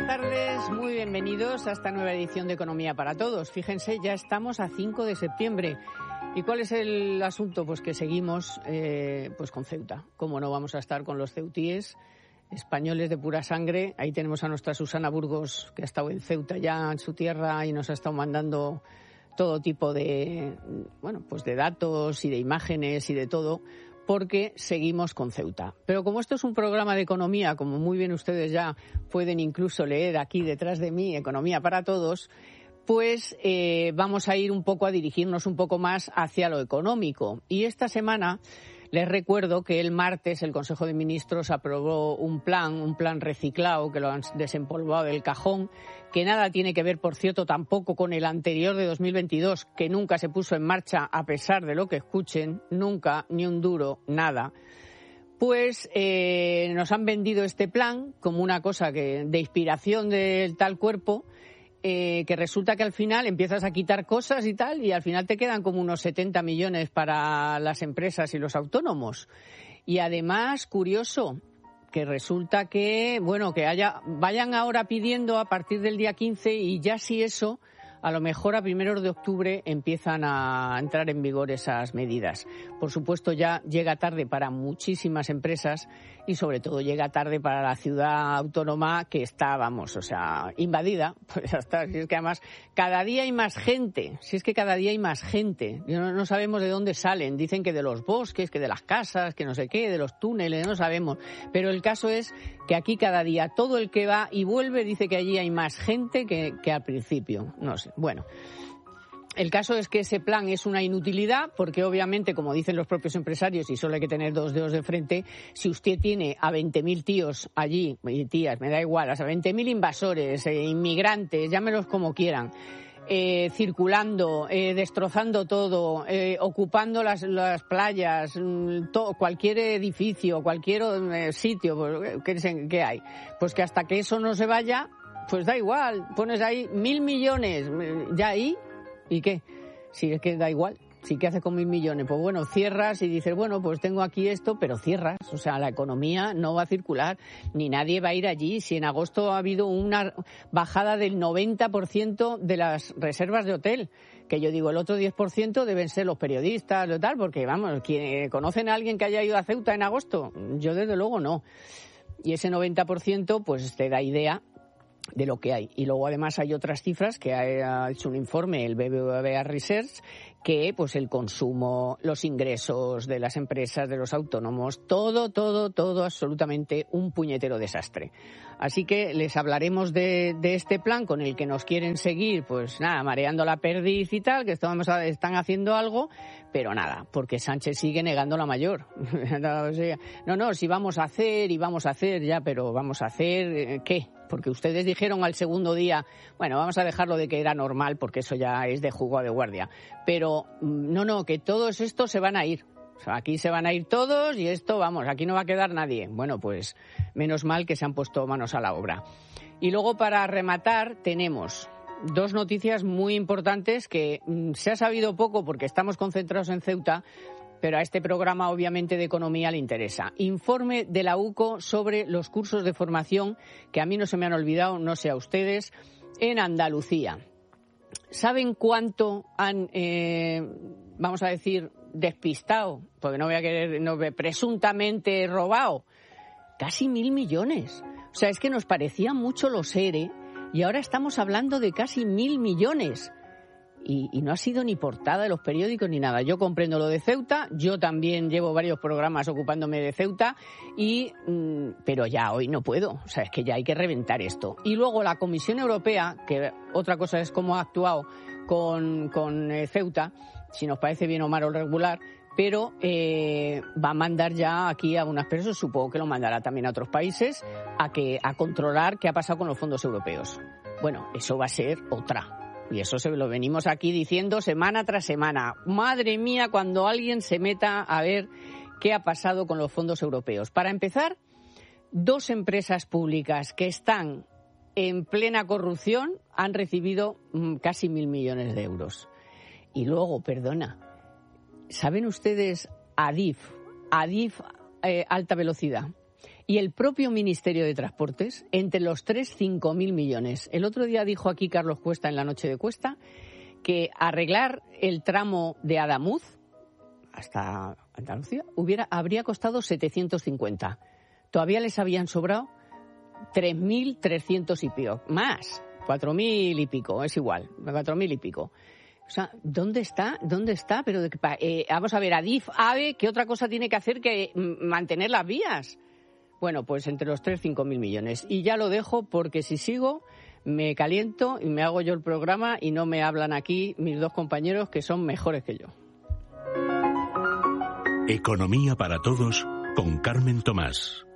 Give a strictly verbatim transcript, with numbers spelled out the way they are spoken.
buenas tardes, muy bienvenidos a esta nueva edición de Economía para Todos. Fíjense, ya estamos a cinco de septiembre. ¿Y cuál es el asunto? Pues que seguimos eh, pues con Ceuta. ¿Cómo no vamos a estar con los ceutíes, españoles de pura sangre? Ahí tenemos a nuestra Susana Burgos, que ha estado en Ceuta ya, en su tierra, y nos ha estado mandando todo tipo de, bueno, pues de datos y de imágenes y de todo, porque seguimos con Ceuta. Pero como esto es un programa de economía, como muy bien ustedes ya pueden incluso leer aquí detrás de mí, Economía para Todos, pues eh, vamos a ir un poco a dirigirnos un poco más hacia lo económico. Y esta semana les recuerdo que el martes el Consejo de Ministros aprobó un plan, un plan reciclado, que lo han desempolvado del cajón, que nada tiene que ver, por cierto, tampoco con el anterior de dos mil veintidós, que nunca se puso en marcha, a pesar de lo que escuchen, nunca, ni un duro, nada. Pues eh, nos han vendido este plan como una cosa que de inspiración del tal cuerpo, eh, que resulta que al final empiezas a quitar cosas y tal, y al final te quedan como unos setenta millones para las empresas y los autónomos. Y además, curioso, que resulta que, bueno, que haya vayan ahora pidiendo a partir del día quince, y ya si eso, a lo mejor a primeros de octubre empiezan a entrar en vigor esas medidas. Por supuesto, ya llega tarde para muchísimas empresas y sobre todo llega tarde para la ciudad autónoma, que está, vamos, o sea, invadida. Pues ya está. Si es que además cada día hay más gente, si es que cada día hay más gente. No, no sabemos de dónde salen. Dicen que de los bosques, que de las casas, que no sé qué, de los túneles, no sabemos. Pero el caso es que aquí cada día todo el que va y vuelve dice que allí hay más gente que, que al principio. No sé. Bueno, el caso es que ese plan es una inutilidad porque obviamente, como dicen los propios empresarios, y solo hay que tener dos dedos de frente, si usted tiene a veinte mil tíos allí, y tías, me da igual, a veinte mil invasores, eh, inmigrantes, llámelos como quieran, eh, circulando, eh, destrozando todo, eh, ocupando las, las playas, to, cualquier edificio, cualquier eh, sitio, pues, ¿qué, qué hay? Pues que hasta que eso no se vaya, pues da igual, pones ahí mil millones, ya ahí, ¿y qué? Si es que da igual, si ¿qué haces con mil millones? Pues bueno, cierras y dices, bueno, pues tengo aquí esto, pero cierras, o sea, la economía no va a circular, ni nadie va a ir allí. Si en agosto ha habido una bajada del noventa por ciento de las reservas de hotel, que yo digo, el otro diez por ciento deben ser los periodistas o tal, porque vamos, ¿conocen a alguien que haya ido a Ceuta en agosto? Yo desde luego no. Y ese noventa por ciento pues te da idea de lo que hay. Y luego además hay otras cifras que ha hecho un informe el B B V A Research, que pues el consumo, los ingresos de las empresas, de los autónomos, todo, todo, todo absolutamente un puñetero desastre. Así que les hablaremos de, de este plan con el que nos quieren seguir, pues nada, mareando la perdiz y tal, que estamos, están haciendo algo, pero nada, porque Sánchez sigue negando la mayor. No, no, si vamos a hacer y vamos a hacer ya, pero vamos a hacer, ¿qué? Porque ustedes dijeron al segundo día, bueno, vamos a dejarlo de que era normal, porque eso ya es de jugo de guardia. Pero no, no, que todos estos se van a ir. O sea, aquí se van a ir todos y esto, vamos, aquí no va a quedar nadie. Bueno, pues menos mal que se han puesto manos a la obra. Y luego, para rematar, tenemos dos noticias muy importantes que mm, se ha sabido poco porque estamos concentrados en Ceuta, pero a este programa obviamente de economía le interesa. Informe de la U C O sobre los cursos de formación, que a mí no se me han olvidado, no sé a ustedes, en Andalucía. ¿Saben cuánto han, eh, vamos a decir, despistado? Porque no voy a querer, no, presuntamente robado. Casi mil millones. O sea, es que nos parecían mucho los ERE y ahora estamos hablando de casi mil millones. Y, y no ha sido ni portada de los periódicos ni nada. Yo comprendo lo de Ceuta, yo también llevo varios programas ocupándome de Ceuta, y mmm, pero ya hoy no puedo. O sea, es que ya hay que reventar esto. Y luego la Comisión Europea, que otra cosa es cómo ha actuado con, con eh, Ceuta, si nos parece bien o mal o regular, pero eh, va a mandar ya aquí a unas personas, supongo que lo mandará también a otros países, a, que, a controlar qué ha pasado con los fondos europeos. Bueno, eso va a ser otra. Y eso se lo venimos aquí diciendo semana tras semana. Madre mía, cuando alguien se meta a ver qué ha pasado con los fondos europeos. Para empezar, dos empresas públicas que están en plena corrupción han recibido mm, casi mil millones de euros. Y luego, perdona, ¿saben ustedes Adif? Adif eh, alta velocidad. Y el propio Ministerio de Transportes, entre los tres, cinco mil millones. El otro día dijo aquí Carlos Cuesta en la Noche de Cuesta que arreglar el tramo de Adamuz hasta Andalucía hubiera, habría costado setecientos cincuenta. Todavía les habían sobrado tres mil trescientos y pico. Más, cuatro mil y pico, es igual, cuatro mil y pico. O sea, ¿dónde está? ¿Dónde está? Pero de, eh, vamos a ver, Adif, AVE, ¿qué otra cosa tiene que hacer que mantener las vías? Bueno, pues entre los tres, cinco mil millones. Y ya lo dejo porque si sigo me caliento y me hago yo el programa y no me hablan aquí mis dos compañeros que son mejores que yo. Economía para todos con Carmen Tomás.